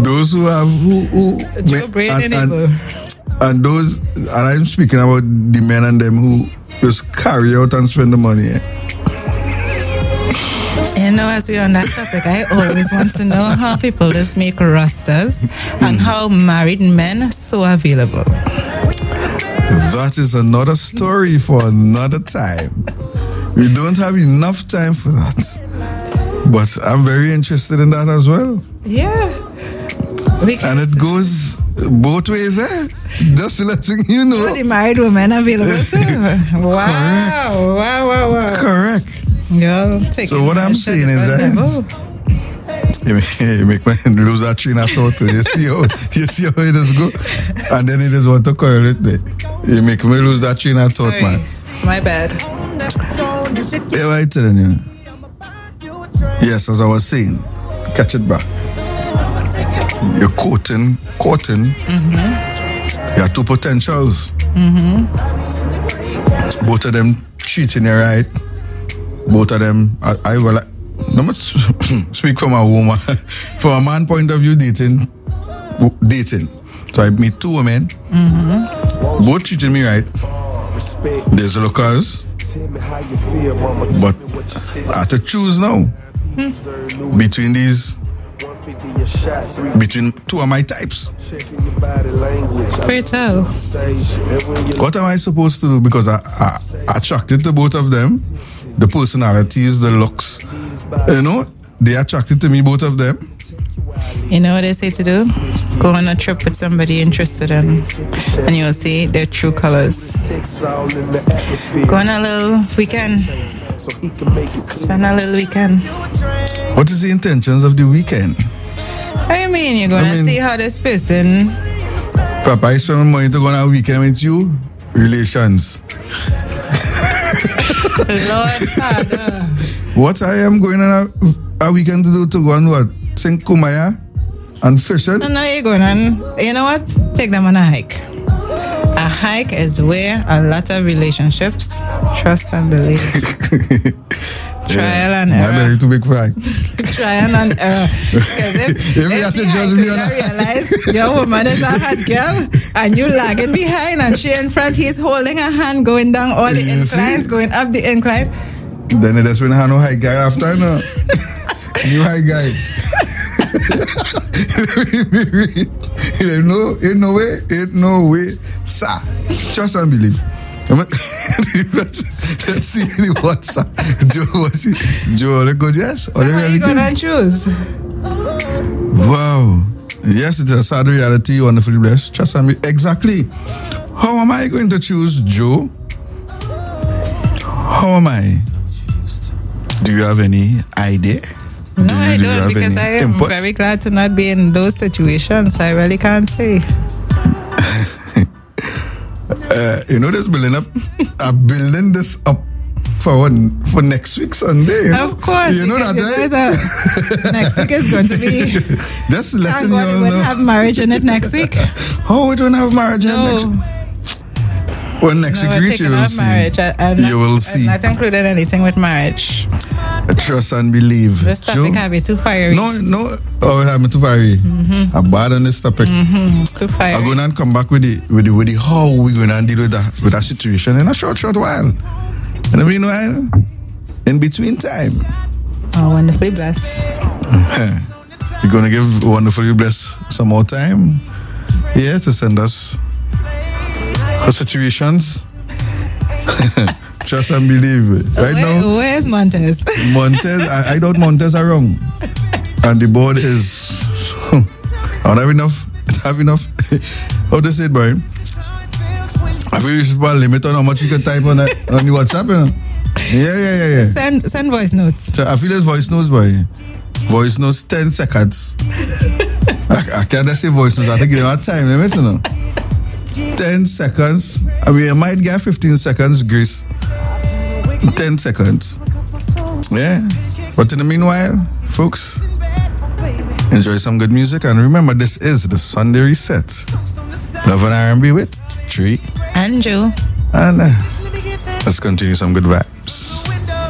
Those who have and those, and I'm speaking about the men and them who just carry out and spend the money. As we're on that topic, I always want to know how people just make rosters and how married men are so available. That is another story for another time. We don't have enough time for that. But I'm very interested in that as well. Yeah. And it goes both ways, eh? Just letting you know. The married women available too. Wow. Correct. So what I'm saying is that you make me lose that train of thought. You see how it does go, and then it just want to correlate it. You make me lose that train of thought, man. My bad. Yeah, what I telling you? Yes, as I was saying, catch it back. You're courting. Mm-hmm. You have two potentials. Mm-hmm. Both of them cheating you right. Both of them, I will not speak from a woman, from a man point of view, dating. So I meet two women, both treating me right. There's lookers, but I have to choose now between two of my types. Pray tell. What am I supposed to do? Because I attracted to both of them. The personalities, the looks, they attracted to me, both of them. You know what they say to do? Go on a trip with somebody interested in, and you'll see their true colors. Go on a little weekend. Spend a little weekend. What is the intentions of the weekend? What do you mean? You're going to see how this person... Papa, I spend money to go on a weekend with you? Relations. Lord Father. What I am going on a weekend to do, to go on what? Sing Kumaya and fishing? No, you're going on. You know what? Take them on a hike. A hike is where a lot of relationships, trust and belief. Trial and error. I'm very too big for hike. Trial and error. Because if you have to judge me on realize your woman is a hot girl and you lagging behind and she in front, he's holding her hand going down all the inclines, going up the incline. Then it doesn't have no high guy after, no. New high guy. Ain't no way, sir. Trust and believe. Let's see the WhatsApp. Joe, let's go, yes? So how are you going to choose? Wow. Yes, it is a sad reality, wonderfully blessed. Trust and believe. Exactly. How am I going to choose Joe? How am I? Do you have any idea? No, I don't, because I am very glad to not be in those situations. I really can't say. This building up, I'm building this up for next week Sunday. Of course. You know that, right? Next week is going to be... Just letting you all know. We won't have marriage in it next week. Oh, we don't have marriage in it next week? Well, next week, you will see. Marriage. You will see. I'm not including anything with marriage. Trust and believe. This topic have you too fiery. No. Oh, it have me too fiery. I'm bad on this topic. Too fiery. I'm going to come back with the how we're going to deal with that situation in a short while. In the meanwhile, in between time. Oh, wonderfully blessed. You're going to give wonderfully blessed some more time here to send us for situations. Trust and believe. Right now. Where's Montez? Montez, I doubt Montez are wrong. And the board is... I don't have enough. How to say it, boy? I feel you should put a limit on how much you can type on the WhatsApp, you know? Yeah. Send voice notes. So I feel it's voice notes, boy. Voice notes, 10 seconds. I can't just say voice notes. I have to give them a time limit, you know? 10 seconds. I mean, I might get 15 seconds grace. 10 seconds. Yeah. But in the meanwhile, folks, enjoy some good music. And remember, this is the Sunday Reset. Love and R&B with Tree and Joe. And let's continue some good vibes.